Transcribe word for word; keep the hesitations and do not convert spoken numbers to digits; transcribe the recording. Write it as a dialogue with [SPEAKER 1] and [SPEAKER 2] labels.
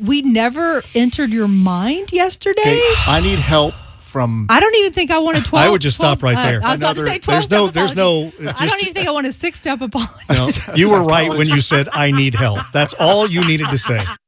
[SPEAKER 1] we never entered your mind yesterday.
[SPEAKER 2] Okay, I need help from.
[SPEAKER 1] I don't even think I want a twelve.
[SPEAKER 3] I would just stop right there.
[SPEAKER 1] Uh, I was
[SPEAKER 2] Another-
[SPEAKER 1] about to say twelve.
[SPEAKER 3] There's no, there's no. Just,
[SPEAKER 1] I don't even think I want a six-step apology.
[SPEAKER 3] no, you were right when you said I need help. That's all you needed to say.